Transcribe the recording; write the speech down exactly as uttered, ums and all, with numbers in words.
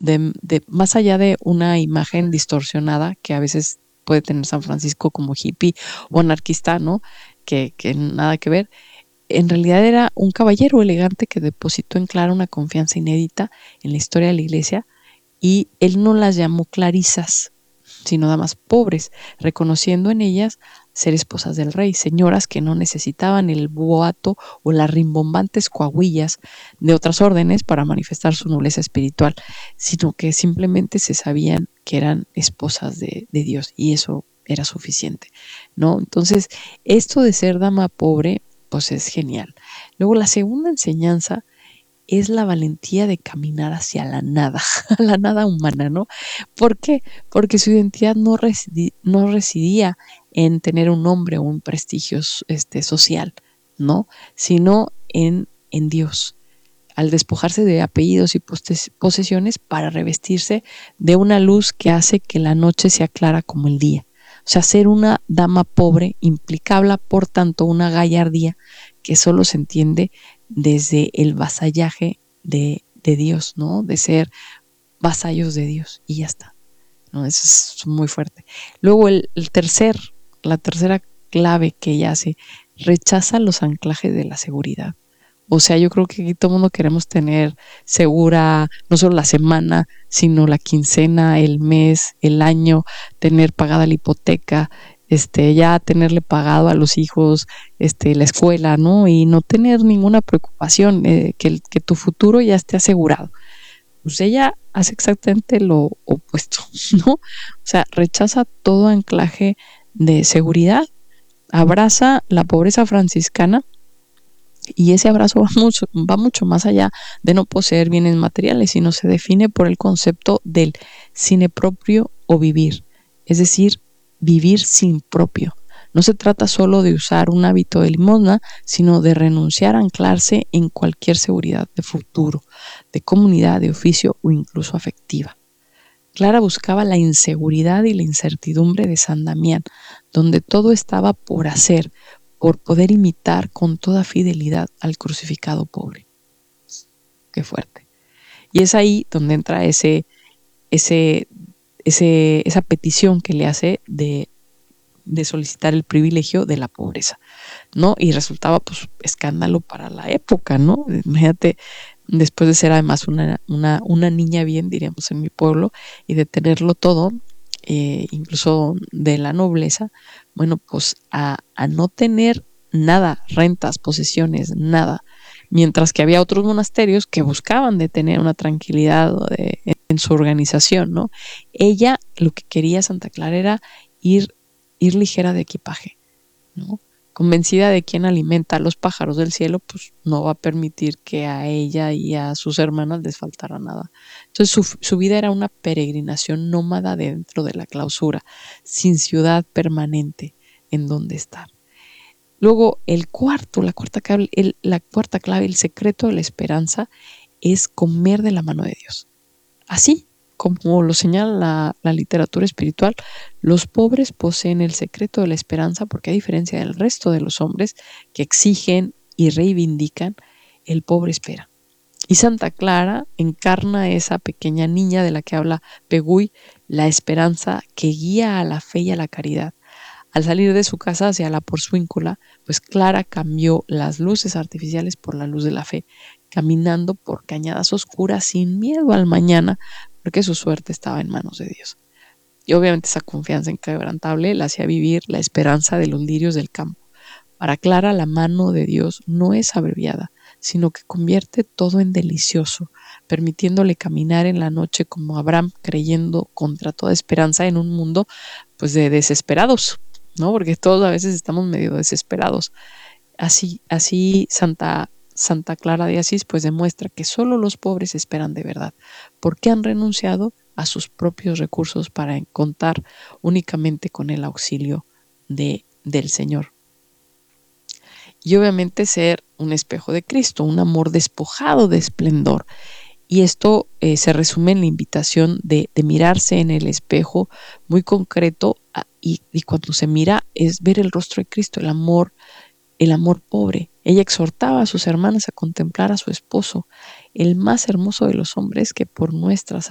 de, de más allá de una imagen distorsionada que a veces puede tener San Francisco como hippie o anarquista, ¿no? Que, que nada que ver. En realidad era un caballero elegante que depositó en Clara una confianza inédita en la historia de la iglesia, y él no las llamó clarisas, sino damas pobres, reconociendo en ellas ser esposas del rey, señoras que no necesitaban el boato o las rimbombantes coahuillas de otras órdenes para manifestar su nobleza espiritual, sino que simplemente se sabían que eran esposas de, de Dios, y eso era suficiente, ¿no? Entonces, esto de ser dama pobre, pues es genial. Luego, la segunda enseñanza es la valentía de caminar hacia la nada, a la nada humana, ¿no? ¿Por qué? Porque su identidad no, residi- no residía en tener un nombre o un prestigio este, social, ¿no? Sino en, en Dios, al despojarse de apellidos y poses- posesiones para revestirse de una luz que hace que la noche sea clara como el día. O sea, ser una dama pobre implicaba, por tanto, una gallardía que solo se entiende desde el vasallaje de, de Dios, ¿no? De ser vasallos de Dios, y ya está, ¿no? Eso es muy fuerte. Luego el, el tercer, la tercera clave que ella hace, rechaza los anclajes de la seguridad. O sea, yo creo que aquí todo el mundo queremos tener segura no solo la semana, sino la quincena, el mes, el año, tener pagada la hipoteca, este, ya tenerle pagado a los hijos este, la escuela, ¿no? Y no tener ninguna preocupación, eh, que, que tu futuro ya esté asegurado. Pues ella hace exactamente lo opuesto, ¿no? O sea, rechaza todo anclaje de seguridad, abraza la pobreza franciscana, y ese abrazo va mucho, va mucho más allá de no poseer bienes materiales, sino se define por el concepto del sine proprio o vivir, es decir, vivir sin propio. No se trata solo de usar un hábito de limosna, sino de renunciar a anclarse en cualquier seguridad de futuro, de comunidad, de oficio o incluso afectiva. Clara buscaba la inseguridad y la incertidumbre de San Damián, donde todo estaba por hacer, por poder imitar con toda fidelidad al crucificado pobre. Qué fuerte. Y es ahí donde entra ese, ese, ese, esa petición que le hace de, de solicitar el privilegio de la pobreza, ¿no? Y resultaba, pues, escándalo para la época, ¿no? Imagínate, después de ser además una, una, una niña bien, diríamos en mi pueblo, y de tenerlo todo, eh, incluso de la nobleza, bueno, pues a, a no tener nada, rentas, posesiones, nada, mientras que había otros monasterios que buscaban de tener una tranquilidad de, en su organización, ¿no? Ella lo que quería, Santa Clara, era ir, ir ligera de equipaje, ¿no? Convencida de quien alimenta a los pájaros del cielo, pues no va a permitir que a ella y a sus hermanas les faltara nada. Entonces su, su vida era una peregrinación nómada dentro de la clausura, sin ciudad permanente en donde estar. Luego el cuarto, la cuarta clave, el, la cuarta clave, el secreto de la esperanza, es comer de la mano de Dios. Así como lo señala la, la literatura espiritual, los pobres poseen el secreto de la esperanza porque, a diferencia del resto de los hombres que exigen y reivindican, el pobre espera. Y Santa Clara encarna esa pequeña niña de la que habla Pegüy, la esperanza que guía a la fe y a la caridad. Al salir de su casa hacia la Porciúncula, pues Clara cambió las luces artificiales por la luz de la fe, caminando por cañadas oscuras sin miedo al mañana, porque su suerte estaba en manos de Dios. Y obviamente esa confianza inquebrantable la hacía vivir la esperanza de los lirios del campo. Para Clara, la mano de Dios no es abreviada, sino que convierte todo en delicioso, permitiéndole caminar en la noche como Abraham, creyendo contra toda esperanza en un mundo, pues, de desesperados, ¿no? Porque todos a veces estamos medio desesperados. Así, así Santa, Santa Clara de Asís, pues, demuestra que solo los pobres esperan de verdad, porque han renunciado a sus propios recursos para contar únicamente con el auxilio de, del Señor. Y obviamente ser un espejo de Cristo, un amor despojado de esplendor. Y esto eh, se resume en la invitación de, de mirarse en el espejo muy concreto, a, y, y cuando se mira es ver el rostro de Cristo, el amor, el amor pobre. Ella exhortaba a sus hermanas a contemplar a su esposo, el más hermoso de los hombres, que por nuestras